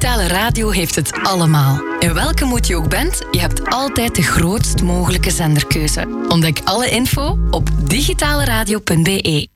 Digitale radio heeft het allemaal. In welke moed je ook bent, je hebt altijd de grootst mogelijke zenderkeuze. Ontdek alle info op digitaleradio.be.